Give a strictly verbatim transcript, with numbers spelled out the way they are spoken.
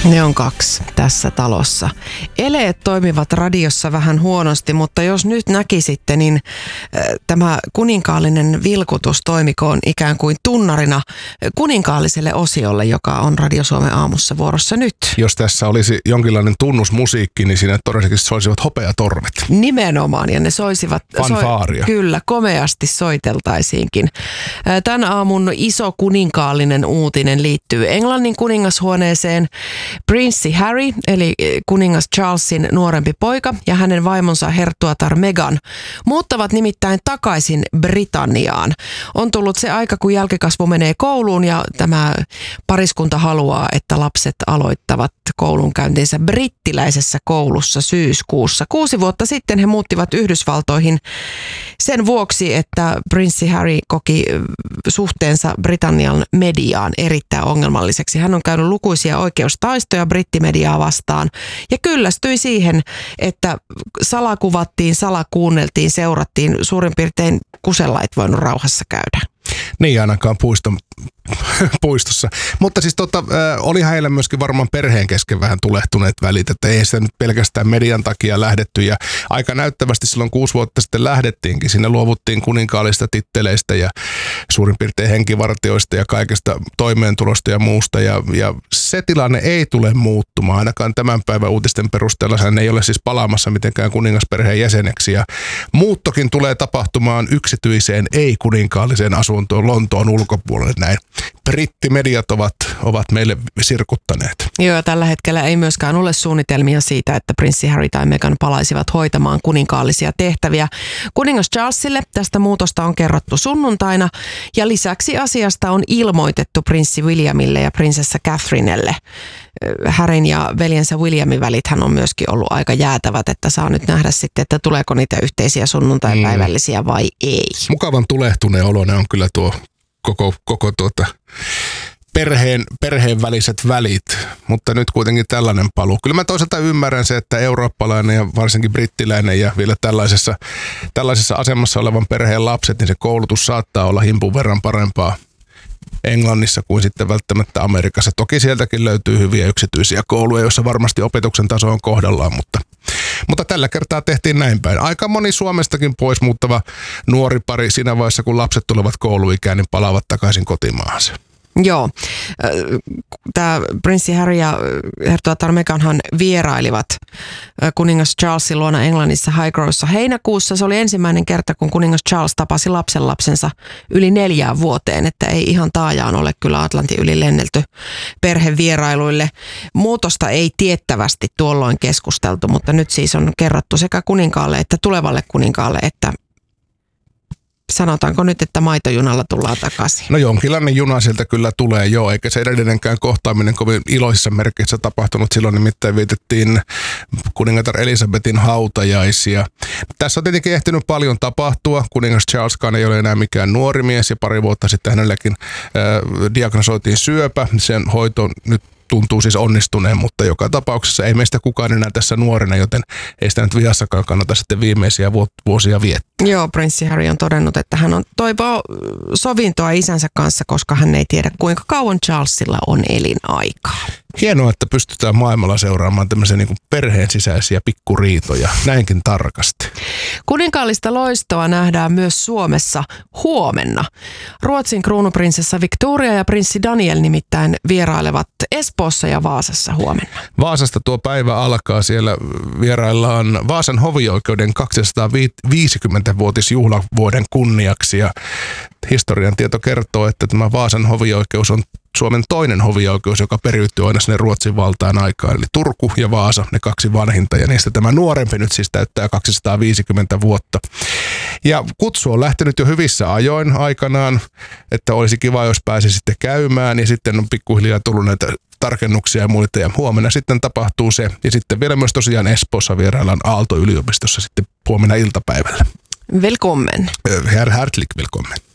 Ne on kaksi tässä talossa. Eleet toimivat radiossa vähän huonosti, mutta jos nyt näkisitte, niin äh, tämä kuninkaallinen vilkutus toimikoon ikään kuin tunnarina kuninkaalliselle osiolle, joka on Radio Suomen aamussa vuorossa nyt. Jos tässä olisi jonkinlainen tunnusmusiikki, niin siinä todennäköisesti soisivat hopeatorvet. Nimenomaan, ja ne soisivat... Fanfaaria. Soi, kyllä, komeasti soiteltaisiinkin. Tämän aamun iso kuninkaallinen uutinen liittyy Englannin kuningashuoneeseen. Prinssi Harry, eli kuningas Charlesin nuorempi poika, ja hänen vaimonsa herttuatar Meghan muuttavat nimittäin takaisin Britanniaan. On tullut se aika, kun jälkikasvu menee kouluun, ja tämä pariskunta haluaa, että lapset aloittavat koulunkäyntinsä brittiläisessä koulussa syyskuussa. Kuusi vuotta sitten he muuttivat Yhdysvaltoihin sen vuoksi, että prinssi Harry koki suhteensa Britannian mediaan erittäin ongelmalliseksi. Hän on käynyt lukuisia oikeustaistoja brittimediaa vastaan ja kyllästyi siihen, että salakuvattiin, salakuunneltiin, seurattiin, suurin piirtein kusella et voinut rauhassa käydä. Niin ainakaan puiston, puistossa. Mutta siis tota, äh, oli heillä myöskin varmaan perheen kesken vähän tulehtuneet välit, että ei sitä nyt pelkästään median takia lähdetty. Ja aika näyttävästi silloin kuusi vuotta sitten lähdettiinkin. Sinne luovuttiin kuninkaallista titteleistä ja suurin piirtein henkivartioista ja kaikesta toimeentulosta ja muusta. Ja, ja se tilanne ei tule muuttumaan. Ainakaan tämän päivän uutisten perusteella hän ei ole siis palaamassa mitenkään kuningasperheen jäseneksi. Ja muuttokin tulee tapahtumaan yksityiseen, ei kuninkaalliseen asuntoon Lontoon ulkopuolelle. Näin brittimediat ovat, ovat meille sirkuttaneet. Joo, tällä hetkellä ei myöskään ole suunnitelmia siitä, että prinssi Harry tai Meghan palaisivat hoitamaan kuninkaallisia tehtäviä. Kuningas Charlesille tästä muutosta on kerrottu sunnuntaina ja lisäksi asiasta on ilmoitettu prinssi Williamille ja prinsessa Catherinelle. Harryn ja veljensä Williamin välithän on myöskin ollut aika jäätävät, että saa nyt nähdä sitten, että tuleeko niitä yhteisiä sunnuntaipäivällisiä vai ei. Mukavan tulehtuneen oloinen on kyllä tuo koko, koko tuota perheen, perheen väliset välit, mutta nyt kuitenkin tällainen paluu. Kyllä mä toisaalta ymmärrän se, että eurooppalainen ja varsinkin brittiläinen ja vielä tällaisessa, tällaisessa asemassa olevan perheen lapset, niin se koulutus saattaa olla himpun verran parempaa Englannissa kuin sitten välttämättä Amerikassa. Toki sieltäkin löytyy hyviä yksityisiä kouluja, joissa varmasti opetuksen taso on kohdallaan, mutta, mutta tällä kertaa tehtiin näin päin. Aika moni Suomestakin pois muuttava nuori pari siinä vaiheessa, kun lapset tulevat kouluikään, niin palaavat takaisin kotimaahansa. Joo. Tämä prinssi Harry ja herttuatar Meghanhan vierailivat kuningas Charlesin luona Englannissa Highgrowssa heinäkuussa. Se oli ensimmäinen kerta, kun kuningas Charles tapasi lapsenlapsensa yli neljään vuoteen, että ei ihan taajaan ole kyllä Atlantin yli lennelty perhevierailuille. Muutosta ei tiettävästi tuolloin keskusteltu, mutta nyt siis on kerrottu sekä kuninkaalle että tulevalle kuninkaalle, että sanotaanko nyt, että maitojunalla tullaan takaisin? No jonkinlainen juna sieltä kyllä tulee, joo, eikä se edellinenkään kohtaaminen kovin iloisissa merkeissä tapahtunut. Silloin nimittäin vietettiin kuningatar Elisabetin hautajaisia. Tässä on tietenkin ehtinyt paljon tapahtua. Kuningas Charleskaan ei ole enää mikään nuori mies ja pari vuotta sitten hänelläkin äh, diagnosoitiin syöpä. Sen hoito nyt tuntuu siis onnistuneen, mutta joka tapauksessa ei meistä kukaan enää tässä nuorena, joten ei sitä nyt vihassakaan kannata sitten viimeisiä vuosia viettää. Joo, prinssi Harry on todennut, että hän on toivoo sovintoa isänsä kanssa, koska hän ei tiedä kuinka kauan Charlesilla on elinaikaa. Hienoa, että pystytään maailmalla seuraamaan tämmöisiä niin kuin perheen sisäisiä pikkuriitoja näinkin tarkasti. Kuninkaallista loistoa nähdään myös Suomessa huomenna. Ruotsin kruunuprinsessa Victoria ja prinssi Daniel nimittäin vierailevat Espoossa ja Vaasassa huomenna. Vaasasta tuo päivä alkaa. Siellä vieraillaan Vaasan hovioikeuden kaksisataaviisikymmenvuotisjuhlavuoden kunniaksi ja historian tieto kertoo, että tämä Vaasan hovioikeus on Suomen toinen hovioikeus, joka periytyy aina sinne Ruotsin valtaan aikaan. Eli Turku ja Vaasa, ne kaksi vanhinta, ja niistä tämä nuorempi nyt siis täyttää kaksisataaviisikymmentä vuotta. Ja kutsu on lähtenyt jo hyvissä ajoin aikanaan, että olisi kiva, jos pääsi sitten käymään, ja sitten on pikkuhiljaa tullut näitä tarkennuksia ja muita, ja huomenna sitten tapahtuu se. Ja sitten vielä myös tosiaan Espoossa vieraillaan Aalto-yliopistossa sitten huomenna iltapäivällä. Välkommen. Herr Hartlik, välkommen.